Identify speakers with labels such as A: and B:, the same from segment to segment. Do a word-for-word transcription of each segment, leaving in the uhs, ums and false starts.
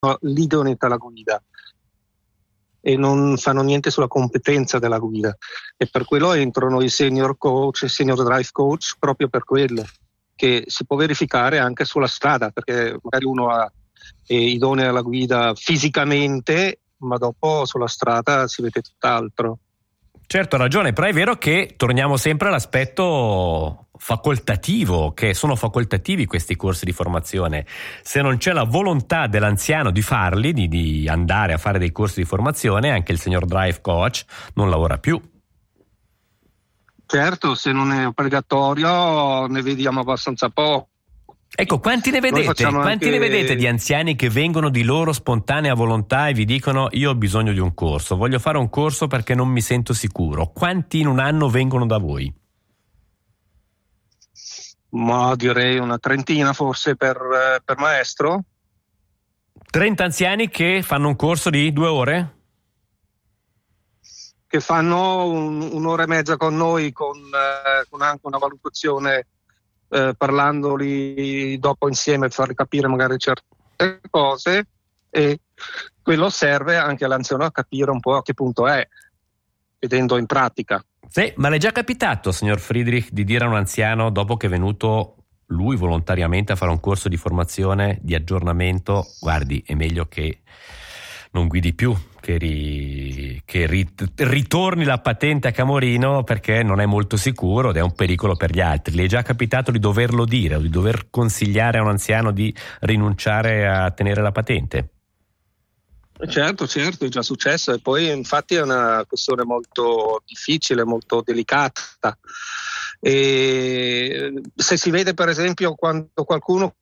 A: l'idoneità alla guida e non fanno niente sulla competenza della guida, e per quello entrano i senior coach e senior drive coach, proprio per quello, che si può verificare anche sulla strada, perché magari uno ha, è idoneo alla guida fisicamente, ma dopo sulla strada si vede tutt'altro.
B: Certo, ha ragione, però è vero che torniamo sempre all'aspetto facoltativo, che sono facoltativi questi corsi di formazione. Se non c'è la volontà dell'anziano di farli, di, di andare a fare dei corsi di formazione, anche il senior drive coach non lavora più.
A: Certo, se non è obbligatorio ne vediamo abbastanza poco.
B: Ecco, quanti ne vedete? Quanti
A: anche...
B: ne vedete di anziani che vengono di loro spontanea volontà e vi dicono: io ho bisogno di un corso, voglio fare un corso perché non mi sento sicuro? Quanti in un anno vengono da voi?
A: Ma direi una trentina forse per, per maestro.
B: trenta anziani che fanno un corso di due ore?
A: Che fanno un, un'ora e mezza con noi, con, eh, con anche una valutazione, eh, parlandoli dopo insieme, farli capire magari certe cose, e quello serve anche all'anziano a capire un po' a che punto è, vedendo in pratica.
B: Sì, ma le è già capitato, signor Friedrich, di dire a un anziano, dopo che è venuto lui volontariamente a fare un corso di formazione, di aggiornamento: guardi, è meglio che non guidi più, che, ri, che ri, ritorni la patente a Camorino perché non è molto sicuro ed è un pericolo per gli altri? Le è già capitato di doverlo dire o di dover consigliare a un anziano di rinunciare a tenere la patente?
A: Certo, certo, è già successo, e poi infatti è una questione molto difficile, molto delicata. E se si vede per esempio quando qualcuno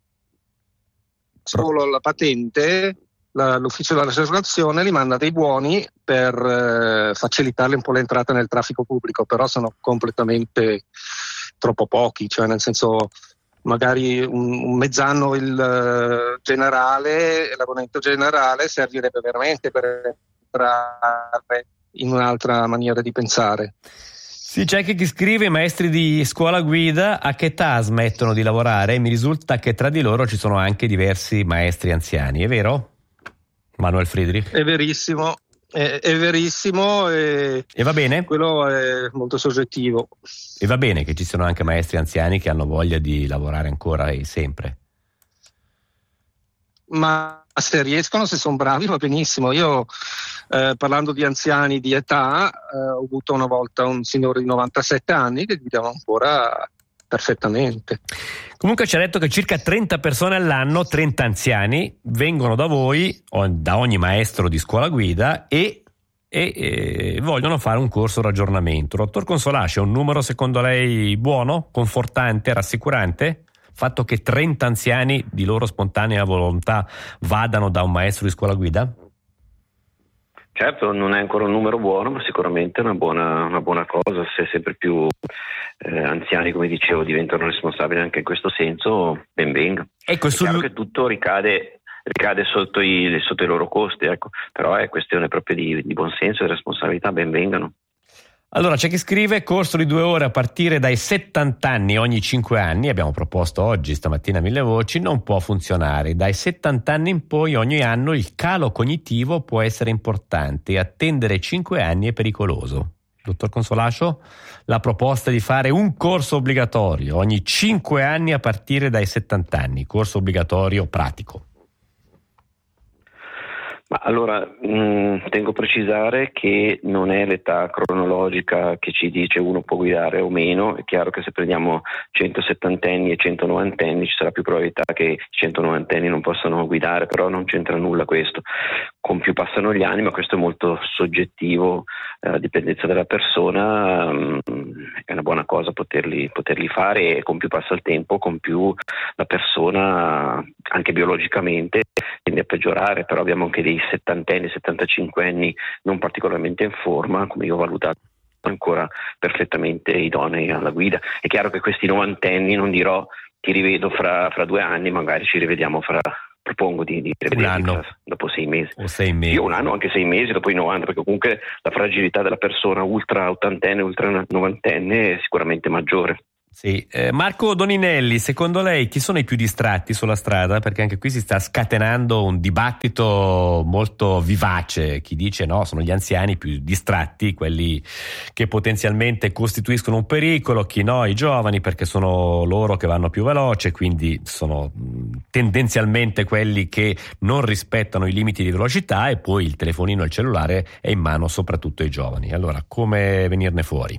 A: solo la patente, la, l'ufficio della assicurazione li manda dei buoni per eh, facilitarle un po' l'entrata nel traffico pubblico, però sono completamente troppo pochi, cioè nel senso magari un, un mezz'anno il uh, generale, l'abbonamento generale servirebbe veramente per entrare in un'altra maniera di pensare.
B: Sì, c'è chi scrive: i maestri di scuola guida a che età smettono di lavorare? Mi risulta che tra di loro ci sono anche diversi maestri anziani, è vero? Manuel Friedrich?
A: È verissimo, è, è verissimo e,
B: e va bene?
A: Quello è molto soggettivo.
B: E va bene che ci siano anche maestri anziani che hanno voglia di lavorare ancora e sempre.
A: Ma se riescono, se sono bravi, va benissimo. Io eh, parlando di anziani di età, eh, ho avuto una volta un signore di novantasette anni che guidava ancora perfettamente.
B: Comunque ci ha detto che circa trenta persone all'anno, trenta anziani, vengono da voi, o da ogni maestro di scuola guida, e, e, e vogliono fare un corso di aggiornamento. Dottor Consolasci, è un numero secondo lei buono, confortante, rassicurante? Fatto che trenta anziani di loro spontanea volontà vadano da un maestro di scuola guida?
C: Certo, non è ancora un numero buono, ma sicuramente è una buona, una buona cosa. Se sempre più eh, anziani, come dicevo, diventano responsabili anche in questo senso, ben venga.
B: Ecco,
C: è
B: sul...
C: chiaro che tutto ricade, ricade sotto, i, sotto i loro costi, ecco. Però è questione proprio di, di buonsenso e responsabilità, ben vengano.
B: Allora, c'è chi scrive: corso di due ore a partire dai settanta anni ogni cinque anni, abbiamo proposto oggi, stamattina, Mille Voci, non può funzionare. Dai settanta anni in poi ogni anno il calo cognitivo può essere importante e attendere cinque anni è pericoloso. Dottor Consolascio, la proposta è di fare un corso obbligatorio ogni cinque anni a partire dai settanta anni, corso obbligatorio pratico.
C: Ma allora, mh, tengo a precisare che non è l'età cronologica che ci dice uno può guidare o meno. È chiaro che se prendiamo centosettantenni e centonovantenni ci sarà più probabilità che i centonovantenni non possano guidare, però non c'entra nulla questo. Con più passano gli anni, ma questo è molto soggettivo, eh, a dipendenza della persona, mh, è una buona cosa poterli, poterli fare, e con più passa il tempo, con più la persona, anche biologicamente, tende a peggiorare. Però abbiamo anche dei settantenni, settantacinquenni non particolarmente in forma, come io ho valutato, ancora perfettamente idonei alla guida. È chiaro che questi novantenni non dirò ti rivedo fra, fra due anni, magari ci rivediamo fra, propongo di, di rivederli dopo sei mesi.
B: O sei mesi.
C: Io un anno, anche sei mesi, dopo i novanta, perché comunque la fragilità della persona ultra ottantenne, ultra novantenne è sicuramente maggiore.
B: Sì. Eh, Marco Doninelli, secondo lei chi sono i più distratti sulla strada? Perché anche qui si sta scatenando un dibattito molto vivace. Chi dice no, sono gli anziani più distratti, quelli che potenzialmente costituiscono un pericolo, chi no, i giovani, perché sono loro che vanno più veloce, quindi sono tendenzialmente quelli che non rispettano i limiti di velocità, e poi il telefonino e il cellulare è in mano soprattutto ai giovani. Allora, come venirne fuori?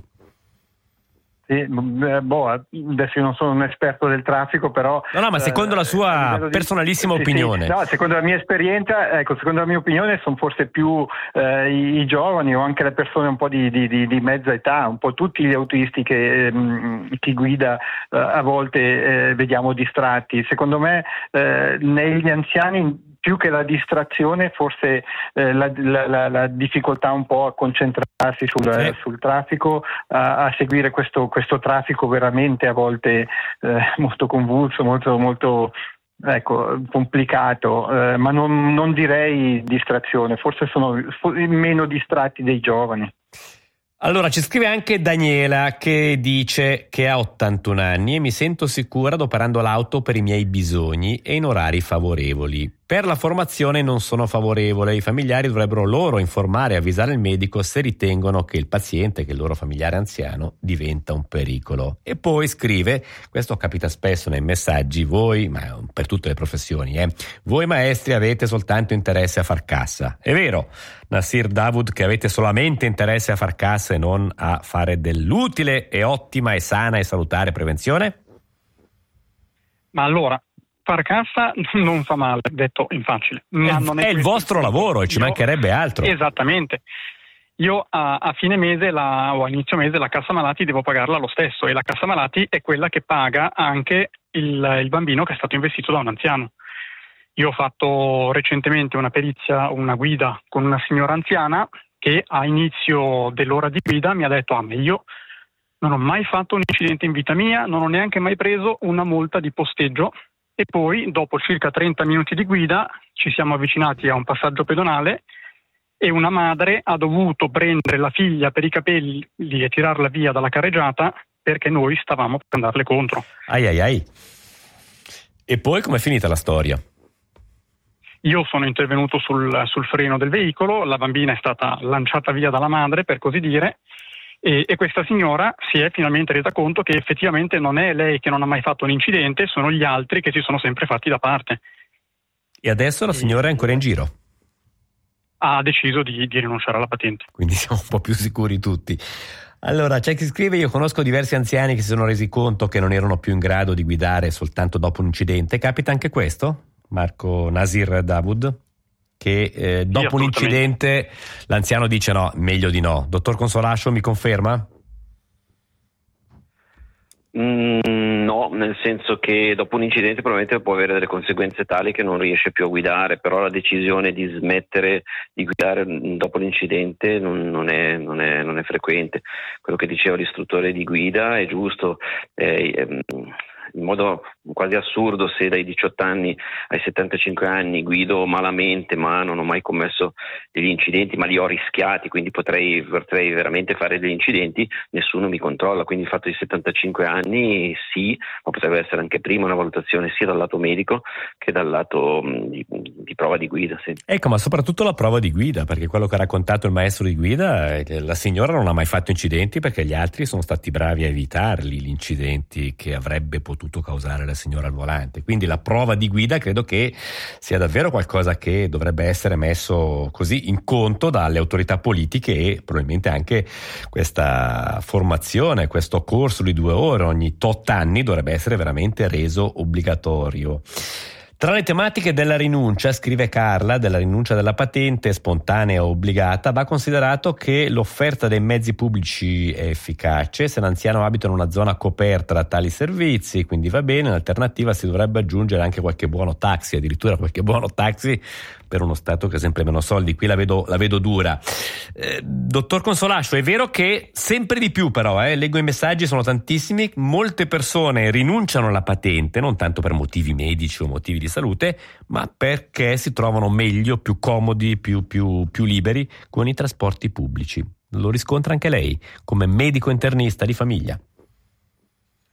D: Sì, boh, adesso io non sono un esperto del traffico, però
B: no no ma secondo eh, la sua di, personalissima
D: sì,
B: opinione
D: sì, no, secondo la mia esperienza, ecco, secondo la mia opinione sono forse più eh, i, i giovani o anche le persone un po' di, di, di, di mezza età, un po' tutti gli autisti che ehm, chi guida eh, a volte eh, vediamo distratti. Secondo me eh, negli anziani, più che la distrazione, forse eh, la, la, la, la difficoltà un po' a concentrarsi sul,
B: sì.
D: sul traffico, a, a seguire questo, questo traffico veramente a volte eh, molto convulso, molto, molto ecco, complicato, eh, ma non, non direi distrazione, forse sono meno distratti dei giovani.
B: Allora, ci scrive anche Daniela, che dice che ha ottantuno anni e mi sento sicura adoperando l'auto per i miei bisogni e in orari favorevoli. Per la formazione non sono favorevole, i familiari dovrebbero loro informare e avvisare il medico se ritengono che il paziente, che il loro familiare anziano, diventa un pericolo. E poi scrive, questo capita spesso nei messaggi, voi, ma per tutte le professioni, eh, voi maestri avete soltanto interesse a far cassa. È vero, Nasir Davud, che avete solamente interesse a far cassa e non a fare dell'utile e ottima e sana e salutare prevenzione?
E: Ma allora, far cassa non fa male, detto in facile. Ma
B: è
E: non è
B: è il vostro
E: il
B: lavoro e ci
E: Io,
B: mancherebbe altro.
E: Esattamente. Io a, a fine mese la, o a inizio mese la cassa malati devo pagarla lo stesso, e la cassa malati è quella che paga anche il, il bambino che è stato investito da un anziano. Io ho fatto recentemente una perizia, una guida con una signora anziana che a inizio dell'ora di guida mi ha detto: ah, ma io non ho mai fatto un incidente in vita mia, non ho neanche mai preso una multa di posteggio. E poi, dopo circa trenta minuti di guida, ci siamo avvicinati a un passaggio pedonale e una madre ha dovuto prendere la figlia per i capelli e tirarla via dalla carreggiata perché noi stavamo per andarle contro.
B: Ai ai ai. E poi com'è finita la storia?
E: Io sono intervenuto sul, sul freno del veicolo, la bambina è stata lanciata via dalla madre, per così dire, e, e questa signora si è finalmente resa conto che effettivamente non è lei che non ha mai fatto un incidente, sono gli altri che si sono sempre fatti da parte.
B: E adesso la signora è ancora in giro?
E: Ha deciso di, di rinunciare alla patente.
B: Quindi siamo un po' più sicuri tutti. Allora, c'è chi scrive: io conosco diversi anziani che si sono resi conto che non erano più in grado di guidare soltanto dopo un incidente. Capita anche questo? Marco Nasir Davud, che eh, dopo
E: sì,
B: un incidente l'anziano dice no, meglio di no. Dottor Consolascio, mi conferma?
C: Mm, no, nel senso che dopo un incidente probabilmente può avere delle conseguenze tali che non riesce più a guidare, però la decisione di smettere di guidare dopo l'incidente non, non, è, non, è, non è frequente. Quello che diceva l'istruttore di guida è giusto. Eh, ehm, in modo quasi assurdo, se dai diciotto anni ai settantacinque anni guido malamente ma non ho mai commesso degli incidenti, ma li ho rischiati, quindi potrei, potrei veramente fare degli incidenti, nessuno mi controlla. Quindi il fatto di settantacinque anni sì, ma potrebbe essere anche prima una valutazione sia dal lato medico che dal lato mh, di, di prova di guida. Sì.
B: Ecco, ma soprattutto la prova di guida, perché quello che ha raccontato il maestro di guida è che la signora non ha mai fatto incidenti perché gli altri sono stati bravi a evitarli gli incidenti che avrebbe potuto causare la signora al volante. Quindi la prova di guida credo che sia davvero qualcosa che dovrebbe essere messo così in conto dalle autorità politiche, e probabilmente anche questa formazione, questo corso di due ore ogni tot anni dovrebbe essere veramente reso obbligatorio. Tra le tematiche della rinuncia, scrive Carla, della rinuncia della patente spontanea o obbligata, va considerato che l'offerta dei mezzi pubblici è efficace se l'anziano abita in una zona coperta da tali servizi, quindi va bene. In alternativa si dovrebbe aggiungere anche qualche buono taxi, addirittura qualche buono taxi per uno Stato che ha sempre meno soldi. Qui la vedo, la vedo dura. Eh, dottor Consolascio, è vero che sempre di più però, eh, leggo i messaggi, sono tantissimi, molte persone rinunciano alla patente, non tanto per motivi medici o motivi di salute, ma perché si trovano meglio, più comodi, più, più, più liberi con i trasporti pubblici. Lo riscontra anche lei come medico internista di famiglia?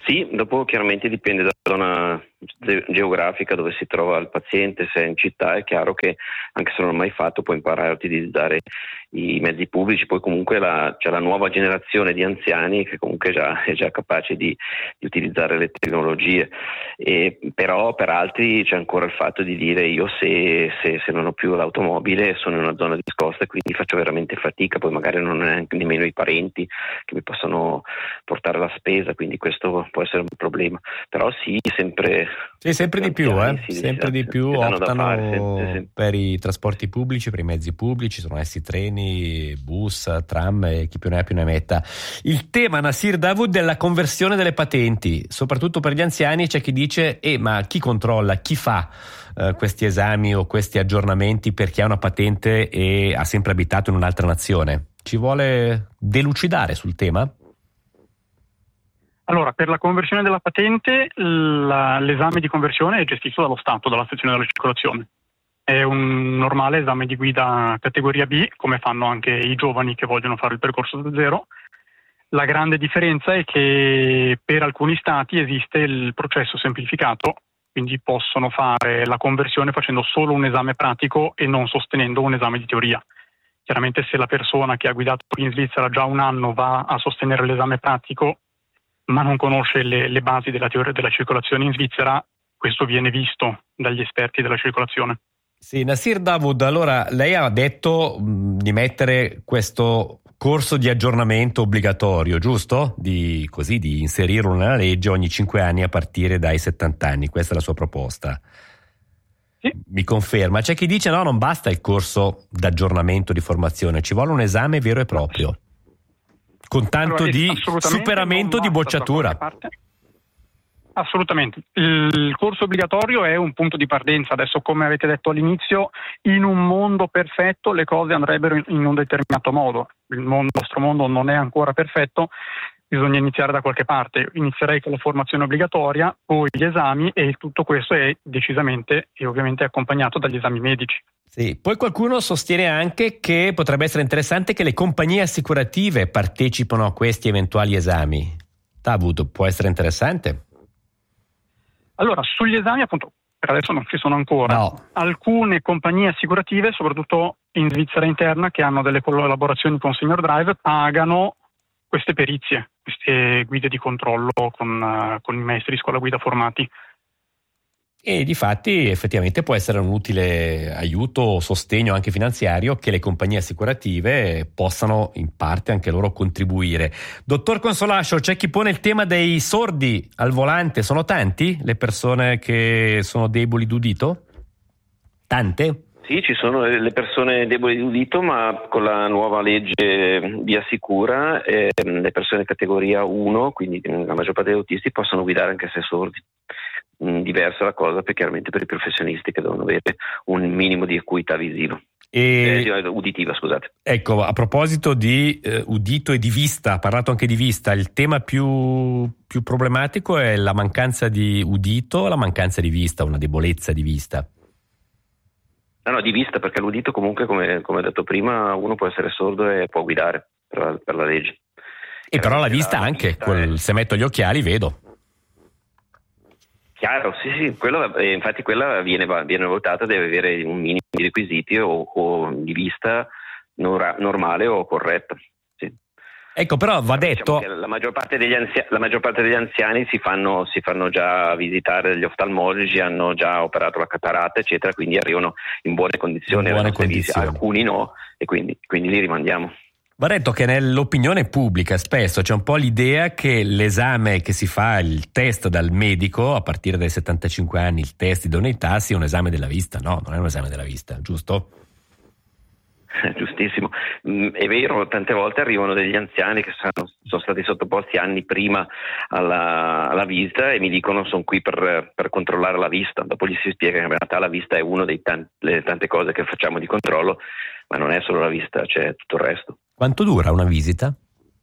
C: Sì, dopo chiaramente dipende dalla zona geografica dove si trova il paziente. Se è in città è chiaro che, anche se non l'ho mai fatto, può imparare a utilizzare i mezzi pubblici. Poi comunque la, c'è la nuova generazione di anziani che comunque già, è già capace di, di utilizzare le tecnologie, e, però per altri c'è ancora il fatto di dire: io se, se, se non ho più l'automobile sono in una zona discosta e quindi faccio veramente fatica, poi magari non ho neanche nemmeno i parenti che mi possono portare la spesa, quindi questo può essere un problema. Però sì, sempre
B: sì, sempre di più, eh?
C: sì,
B: sempre
C: sì,
B: di più optano
C: fare, sempre, sempre.
B: per i trasporti pubblici, per i mezzi pubblici, sono essi treni, bus, tram e chi più ne ha più ne metta. Il tema, Nasir Davood, è la conversione delle patenti, soprattutto per gli anziani. C'è chi dice: eh, ma chi controlla, chi fa eh, questi esami o questi aggiornamenti per chi ha una patente e ha sempre abitato in un'altra nazione? Ci vuole delucidare sul tema?
E: Allora, per la conversione della patente, la, l'esame di conversione è gestito dallo Stato, dalla sezione della circolazione. È un normale esame di guida categoria B, come fanno anche i giovani che vogliono fare il percorso da zero. La grande differenza è che per alcuni stati esiste il processo semplificato, quindi possono fare la conversione facendo solo un esame pratico e non sostenendo un esame di teoria. Chiaramente, se la persona che ha guidato qui in Svizzera già un anno va a sostenere l'esame pratico ma non conosce le, le basi della teoria della circolazione in Svizzera, questo viene visto dagli esperti della circolazione.
B: Sì, Nasir Davood, allora lei ha detto mh, di mettere questo corso di aggiornamento obbligatorio, giusto? Di, così, di inserirlo nella legge ogni cinque anni a partire dai settanta anni, questa è la sua proposta. Sì. Mi conferma. C'è chi dice: no, non basta il corso d'aggiornamento di formazione, ci vuole un esame vero e proprio, con tanto allora, di superamento di bocciatura.
E: Assolutamente. Il corso obbligatorio è un punto di partenza. Adesso, come avete detto all'inizio, in un mondo perfetto le cose andrebbero in un determinato modo. Il, mondo, il nostro mondo non è ancora perfetto, bisogna iniziare da qualche parte. Inizierei con la formazione obbligatoria, poi gli esami, e tutto questo è decisamente e ovviamente accompagnato dagli esami medici.
B: Sì, poi qualcuno sostiene anche che potrebbe essere interessante che le compagnie assicurative partecipino a questi eventuali esami. Davood, può essere interessante?
E: Allora, sugli esami, appunto, per adesso non ci sono ancora.
B: No.
E: Alcune compagnie assicurative, soprattutto in Svizzera interna, che hanno delle collaborazioni con Senior Drive, pagano queste perizie, queste guide di controllo con, uh, con i maestri di scuola guida formati.
B: E difatti effettivamente può essere un utile aiuto o sostegno anche finanziario che le compagnie assicurative possano in parte anche loro contribuire. Dottor Consolascio, c'è chi pone il tema dei sordi al volante. Sono tanti le persone che sono deboli d'udito? Tante?
C: Sì, ci sono le persone deboli d'udito, ma con la nuova legge Via Sicura eh, le persone categoria uno, quindi la maggior parte degli autisti, possono guidare anche se sordi. Diversa la cosa per, chiaramente per i professionisti che devono avere un minimo di acuità visiva
B: e...
C: eh, uditiva, scusate.
B: Ecco, a proposito di eh, udito e di vista, ha parlato anche di vista, il tema più, più problematico è la mancanza di udito o la mancanza di vista, una debolezza di vista?
C: No, no, di vista, perché l'udito comunque, come, come ho detto prima, uno può essere sordo e può guidare per la, per la legge.
B: E però la vista la, anche, vista quel, è... se metto gli occhiali vedo.
C: Chiaro, sì, sì, quello, eh, infatti quella viene, viene votata, deve avere un minimo di requisiti o, o di vista nor- normale o corretta. Sì.
B: Ecco, però va
C: Diciamo
B: detto...
C: che la maggior parte degli anziani, la maggior parte degli anziani si fanno, si fanno già visitare dagli oftalmologi, hanno già operato la catarata, eccetera, quindi arrivano in buone condizioni.
B: In buone condizioni.
C: Alcuni no, e quindi, quindi li rimandiamo.
B: Va detto che nell'opinione pubblica spesso c'è un po' l'idea che l'esame che si fa, il test dal medico, a partire dai settantacinque anni, il test di idoneità, sia un esame della vista. No, non è un esame della vista, giusto?
C: Giustissimo, è vero, tante volte arrivano degli anziani che sono, sono stati sottoposti anni prima alla, alla visita e mi dicono: sono qui per, per controllare la vista. Dopo gli si spiega che in realtà la vista è una delle tante cose che facciamo di controllo, ma non è solo la vista, c'è tutto il resto.
B: Quanto dura una visita?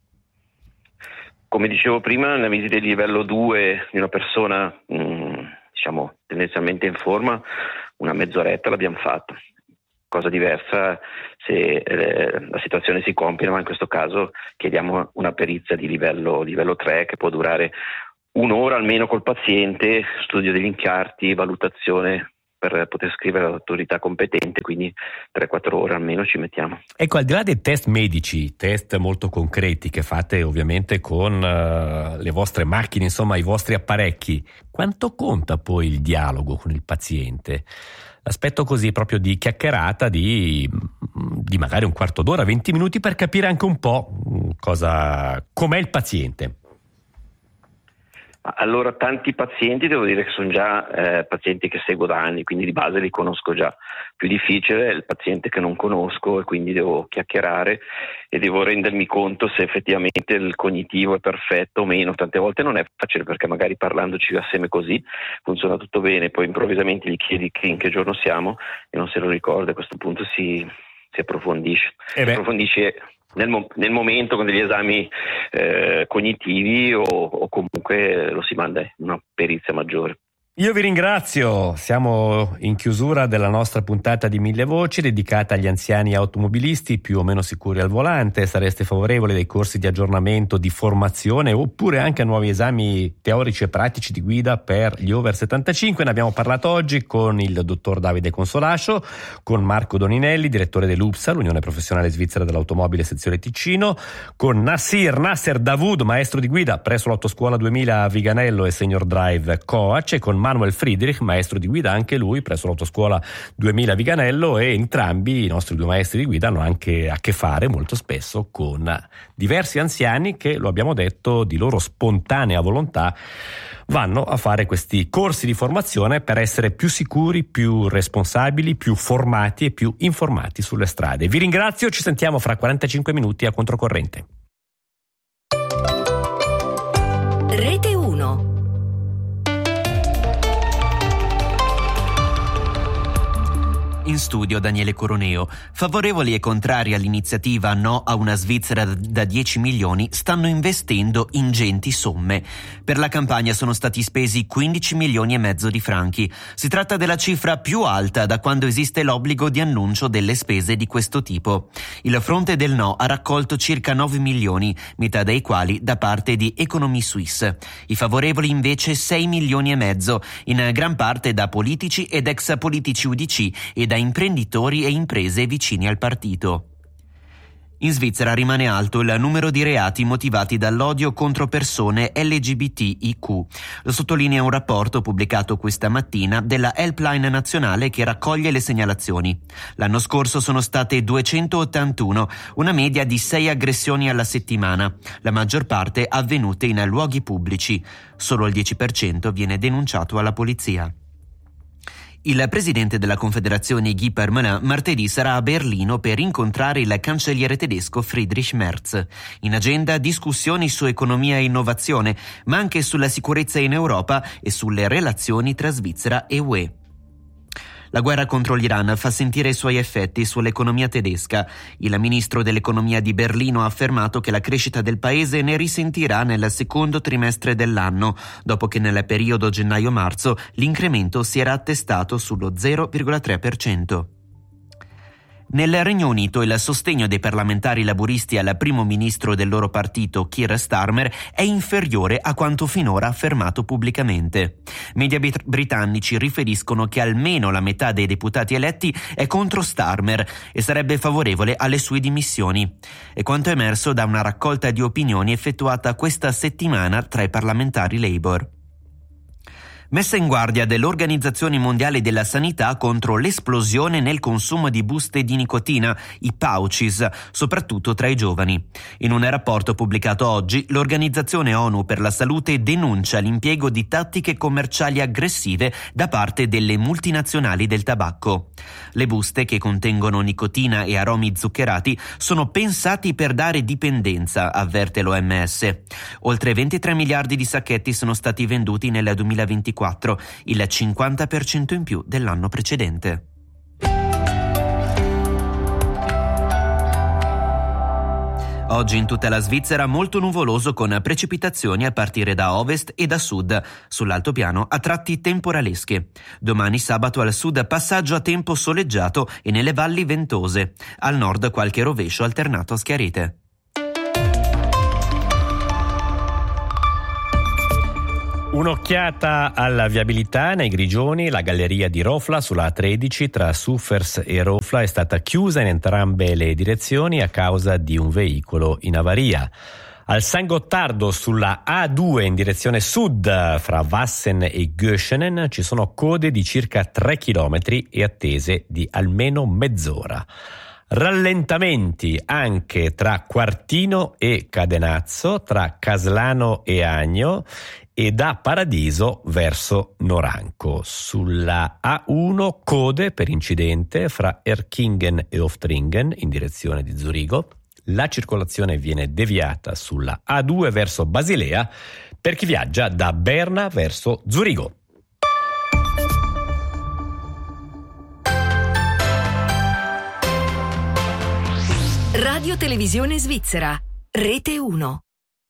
C: Come dicevo prima, una visita di livello due di una persona mh, diciamo tendenzialmente in forma, una mezz'oretta l'abbiamo fatta. Cosa diversa se eh, la situazione si complica, ma in questo caso chiediamo una perizia di livello, livello tre che può durare un'ora almeno col paziente, studio degli incarti, valutazione per poter scrivere all'autorità competente, quindi tre quattro ore almeno ci mettiamo.
B: Ecco, al di là dei test medici, test molto concreti che fate ovviamente con uh, le vostre macchine, insomma i vostri apparecchi, quanto conta poi il dialogo con il paziente? L'aspetto così proprio di chiacchierata di, di magari un quarto d'ora, venti minuti per capire anche un po' cosa, com'è il paziente.
C: Allora, tanti pazienti devo dire che sono già eh, pazienti che seguo da anni, quindi di base li conosco già. Più difficile è il paziente che non conosco e quindi devo chiacchierare e devo rendermi conto se effettivamente il cognitivo è perfetto o meno. Tante volte non è facile perché magari parlandoci assieme così funziona tutto bene, poi improvvisamente gli chiedi in che giorno siamo e non se lo ricorda, a questo punto si, si approfondisce.
B: Eh
C: si approfondisce Nel, mo- nel momento con degli esami eh, cognitivi o, o comunque lo si manda in una perizia maggiore.
B: Io vi ringrazio, siamo in chiusura della nostra puntata di Mille Voci dedicata agli anziani automobilisti più o meno sicuri al volante. Sareste favorevoli dei corsi di aggiornamento, di formazione oppure anche a nuovi esami teorici e pratici di guida per gli over settantacinque? Ne abbiamo parlato oggi con il dottor Davide Consolascio, con Marco Doninelli, direttore dell'U P S A, l'Unione Professionale Svizzera dell'Automobile Sezione Ticino, con Nasir Nasser Davoud, maestro di guida presso l'Autoscuola duemila a Viganello e Senior Drive Coach, e con Manuel Friedrich, maestro di guida anche lui presso l'Autoscuola duemila Viganello, e entrambi i nostri due maestri di guida hanno anche a che fare molto spesso con diversi anziani che, lo abbiamo detto, di loro spontanea volontà vanno a fare questi corsi di formazione per essere più sicuri, più responsabili, più formati e più informati sulle strade. Vi ringrazio, ci sentiamo fra quarantacinque minuti a Controcorrente.
F: Rete uno.
G: In studio Daniele Coroneo. Favorevoli e contrari all'iniziativa No a una Svizzera da dieci milioni stanno investendo ingenti somme. Per la campagna sono stati spesi quindici milioni e mezzo di franchi. Si tratta della cifra più alta da quando esiste l'obbligo di annuncio delle spese di questo tipo. Il fronte del no ha raccolto circa nove milioni, metà dei quali da parte di Economie Suisse. I favorevoli invece sei milioni e mezzo, in gran parte da politici ed ex politici U D C e da imprenditori e imprese vicini al partito. In Svizzera rimane alto il numero di reati motivati dall'odio contro persone L G B T I Q. Lo sottolinea un rapporto pubblicato questa mattina della Helpline nazionale che raccoglie le segnalazioni. L'anno scorso sono state duecentottantuno, una media di sei aggressioni alla settimana, la maggior parte avvenute in luoghi pubblici. Solo il dieci per cento viene denunciato alla polizia. Il presidente della Confederazione Guy Parmelin martedì sarà a Berlino per incontrare il cancelliere tedesco Friedrich Merz. In agenda discussioni su economia e innovazione, ma anche sulla sicurezza in Europa e sulle relazioni tra Svizzera e U E. La guerra contro l'Iran fa sentire i suoi effetti sull'economia tedesca. Il ministro dell'economia di Berlino ha affermato che la crescita del paese ne risentirà nel secondo trimestre dell'anno, dopo che nel periodo gennaio-marzo l'incremento si era attestato sullo zero virgola tre per cento. Nel Regno Unito il sostegno dei parlamentari laburisti al primo ministro del loro partito, Keir Starmer, è inferiore a quanto finora affermato pubblicamente. Media bit- britannici riferiscono che almeno la metà dei deputati eletti è contro Starmer e sarebbe favorevole alle sue dimissioni. È quanto emerso da una raccolta di opinioni effettuata questa settimana tra i parlamentari Labour. Messa in guardia dell'Organizzazione Mondiale della Sanità contro l'esplosione nel consumo di buste di nicotina, i pouches, soprattutto tra i giovani. In un rapporto pubblicato oggi, l'Organizzazione ONU per la Salute denuncia l'impiego di tattiche commerciali aggressive da parte delle multinazionali del tabacco. Le buste, che contengono nicotina e aromi zuccherati, sono pensati per dare dipendenza, avverte l'O M S. Oltre ventitré miliardi di sacchetti sono stati venduti nel duemilaventiquattro, il cinquanta per cento in più dell'anno precedente. Oggi in tutta la Svizzera molto nuvoloso con precipitazioni a partire da ovest e da sud, sull'altopiano a tratti temporalesche. Domani sabato al sud passaggio a tempo soleggiato e nelle valli ventose. Al nord qualche rovescio alternato a schiarite.
B: Un'occhiata alla viabilità nei Grigioni. La galleria di Rofla sulla A tredici tra Suffers e Rofla è stata chiusa in entrambe le direzioni a causa di un veicolo in avaria. Al San Gottardo sulla A due in direzione sud fra Vassen e Göschenen ci sono code di circa tre chilometri e attese di almeno mezz'ora. Rallentamenti anche tra Quartino e Cadenazzo, tra Caslano e Agno e da Paradiso verso Noranco. Sulla A uno code per incidente fra Erkingen e Oftringen in direzione di Zurigo. La circolazione viene deviata sulla A due verso Basilea per chi viaggia da Berna verso Zurigo.
F: Radio Televisione Svizzera, Rete uno.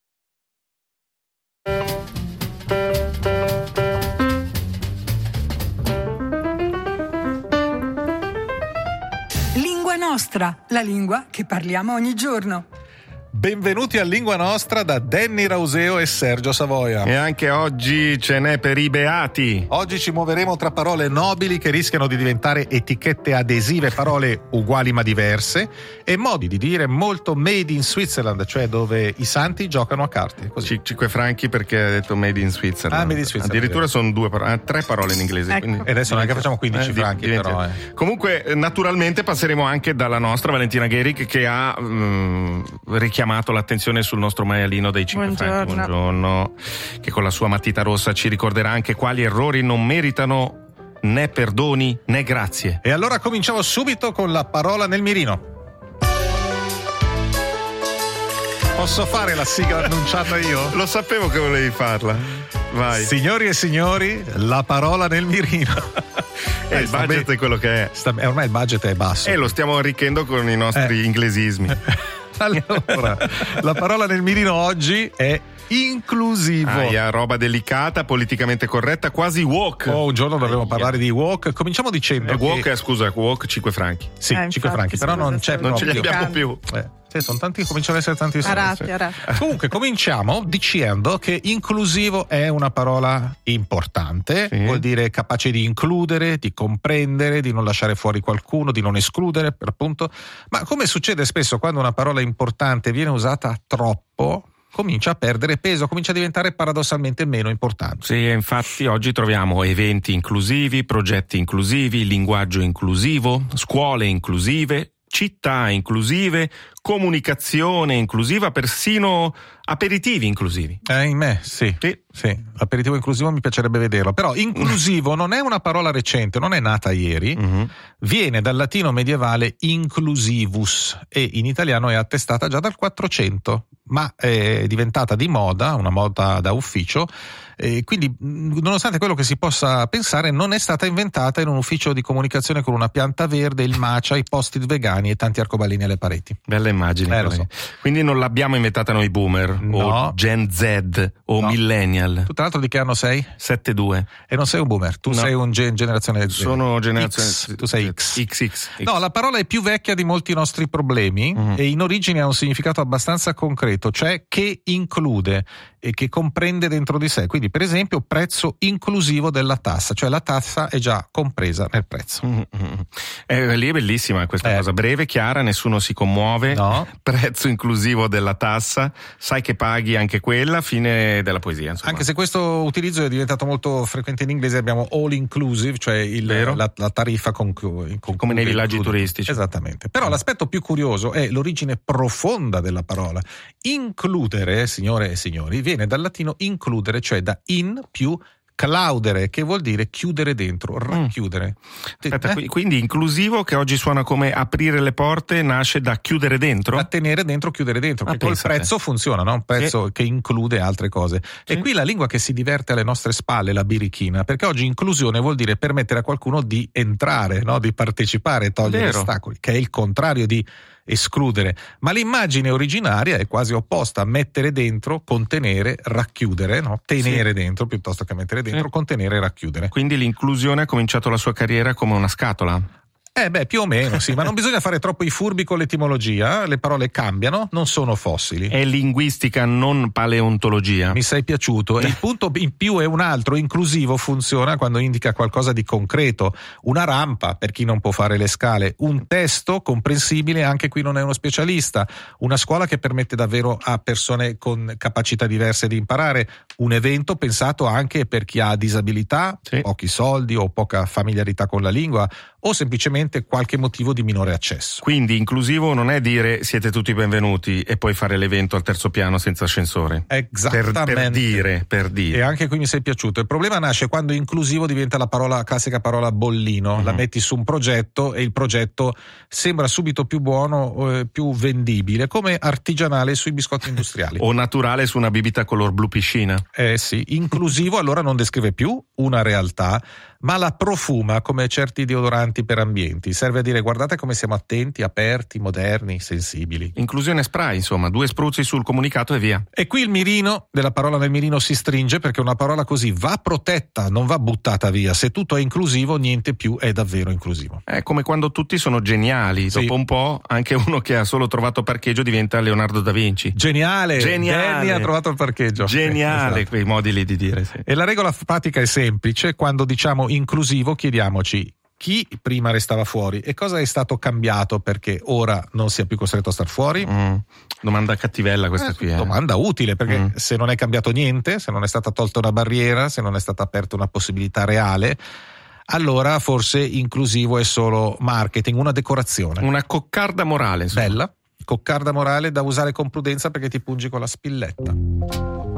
H: Lingua Nostra, la lingua che parliamo ogni giorno.
I: Benvenuti a Lingua Nostra da Danny Rauseo e Sergio Savoia.
J: E anche oggi ce n'è per i beati.
I: Oggi ci muoveremo tra parole nobili che rischiano di diventare etichette adesive, parole uguali ma diverse, e modi di dire molto made in Switzerland, cioè dove i santi giocano a carte. Così.
J: Cinque franchi perché ha detto made in Switzerland.
I: Ah, made in Switzerland.
J: Addirittura sono due parole, tre parole in inglese.
H: Ecco.
J: Quindi...
I: E adesso non è che facciamo quindici
J: eh,
I: franchi,
J: diventa...
I: però. Eh.
J: Comunque, naturalmente passeremo anche dalla nostra Valentina Gheric che ha mh, richiamato l'attenzione sul nostro maialino dei cinque franchi. Buongiorno. Che con la sua matita rossa ci ricorderà anche quali errori non meritano né perdoni né grazie.
I: E allora cominciamo subito con la parola nel mirino. Posso fare la sigla annunciata io?
J: Lo sapevo che volevi farla. Vai.
I: Signori e signori, la parola nel mirino.
J: E eh, il budget è quello che è.
I: Sta, ormai il budget è basso.
J: E lo stiamo arricchendo con i nostri eh. inglesismi.
I: Allora, la parola nel mirino oggi è inclusivo.
J: Aia, roba delicata, politicamente corretta, quasi woke.
I: Oh, un giorno dovremo parlare di woke. Cominciamo dicendo
J: eh,
I: che...
J: woke, scusa, woke cinque franchi.
I: Sì, eh, cinque franchi, però non c'è
J: non ce li abbiamo più.
I: Eh, sì, sono tanti, cominciano ad essere tanti soldi.
H: Arati, arati.
I: Comunque cominciamo dicendo che inclusivo è una parola importante, sì. Vuol dire capace di includere, di comprendere, di non lasciare fuori qualcuno, di non escludere, per appunto. Ma come succede spesso quando una parola importante viene usata troppo, comincia a perdere peso, comincia a diventare paradossalmente meno importante.
J: Sì, infatti oggi troviamo eventi inclusivi, progetti inclusivi, linguaggio inclusivo, scuole inclusive, città inclusive, comunicazione inclusiva, persino aperitivi inclusivi.
I: Eh, in me, sì.
J: Sì.
I: Sì, l'aperitivo inclusivo mi piacerebbe vederlo, però inclusivo non è una parola recente, non è nata ieri, uh-huh. Viene dal latino medievale inclusivus e in italiano è attestata già dal quattrocento, ma è diventata di moda, una moda da ufficio, e quindi nonostante quello che si possa pensare non è stata inventata in un ufficio di comunicazione con una pianta verde, il matcha, i post-it vegani e tanti arcobaleni alle pareti.
J: Bella immagine.
I: Eh, lo so.
J: Quindi non l'abbiamo inventata noi boomer,
I: no.
J: O Gen Z o
I: no.
J: millennial.
I: Tu tra l'altro di che anno sei?
J: sette due.
I: E non sei un boomer, tu no. sei un gen- generazione Z.
J: Sono generazione
I: X, tu sei X.
J: X, X.
I: No, la parola è più vecchia di molti nostri problemi uh-huh. e in origine ha un significato abbastanza concreto, cioè che include e che comprende dentro di sé. Quindi per esempio prezzo inclusivo della tassa, cioè la tassa è già compresa nel prezzo.
J: Uh-huh. Eh, lì è bellissima questa eh. cosa, breve, chiara, nessuno si commuove.
I: No.
J: Prezzo inclusivo della tassa, sai che paghi anche quella, fine della poesia. Insomma.
I: Anche se questo utilizzo è diventato molto frequente in inglese, abbiamo all inclusive, cioè il, la, la tariffa con, con
J: come nei villaggi
I: include.
J: Turistici.
I: Esattamente. Però mm. l'aspetto più curioso è l'origine profonda della parola. Includere, signore e signori, viene dal latino includere, cioè da in più claudere, che vuol dire chiudere dentro, racchiudere.
J: Aspetta,
I: eh?
J: Quindi inclusivo, che oggi suona come aprire le porte, nasce da chiudere dentro?
I: Da tenere dentro, chiudere dentro,
J: ah,
I: che poi il prezzo funziona, no? Un prezzo sì. che include altre cose. Sì. E qui la lingua che si diverte alle nostre spalle, la birichina, perché oggi inclusione vuol dire permettere a qualcuno di entrare, no? Di partecipare, togliere
J: Vero.
I: ostacoli, che è il contrario di escludere, ma l'immagine originaria è quasi opposta: mettere dentro, contenere, racchiudere, no? Tenere sì. dentro piuttosto che mettere dentro, sì. contenere e racchiudere.
J: Quindi l'inclusione ha cominciato la sua carriera come una scatola?
I: Eh beh, più o meno, sì, ma non bisogna fare troppo i furbi con l'etimologia, le parole cambiano, non sono fossili.
J: È linguistica, non paleontologia.
I: Mi sei piaciuto. E il punto in più è un altro, inclusivo funziona quando indica qualcosa di concreto, una rampa per chi non può fare le scale, un testo comprensibile, anche qui non è uno specialista, una scuola che permette davvero a persone con capacità diverse di imparare, un evento pensato anche per chi ha disabilità, sì. pochi soldi o poca familiarità con la lingua, o semplicemente qualche motivo di minore accesso.
J: Quindi inclusivo non è dire siete tutti benvenuti e poi fare l'evento al terzo piano senza ascensore.
I: Esattamente.
J: Per, per dire, per dire.
I: E anche qui mi sei piaciuto. Il problema nasce quando inclusivo diventa la parola, la classica parola bollino, mm-hmm. la metti su un progetto e il progetto sembra subito più buono, eh, più vendibile, come artigianale sui biscotti industriali.
J: O naturale su una bibita color blu piscina.
I: Eh sì, inclusivo allora non descrive più una realtà, ma la profuma come certi deodoranti per ambienti. Serve a dire guardate come siamo attenti, aperti, moderni, sensibili.
J: Inclusione spray, insomma, due spruzzi sul comunicato e via.
I: E qui il mirino della parola nel mirino si stringe, perché una parola così va protetta, non va buttata via. Se tutto è inclusivo, niente più è davvero inclusivo.
J: È come quando tutti sono geniali,
I: sì.
J: dopo un po' anche uno che ha solo trovato parcheggio diventa Leonardo da Vinci.
I: Geniale!
J: Geniale!
I: Danny ha trovato il parcheggio.
J: Geniale, esatto. Quei modi lì di dire. Sì.
I: E la regola pratica è semplice, quando diciamo inclusivo chiediamoci chi prima restava fuori e cosa è stato cambiato perché ora non sia più costretto a star fuori.
J: Mm. Domanda cattivella questa
I: eh,
J: qui. Eh.
I: Domanda utile, perché
J: mm.
I: se non è cambiato niente, se non è stata tolta una barriera, se non è stata aperta una possibilità reale, allora forse inclusivo è solo marketing, una decorazione.
J: Una coccarda morale. Insomma.
I: Bella, coccarda morale da usare con prudenza perché ti pungi con la spilletta.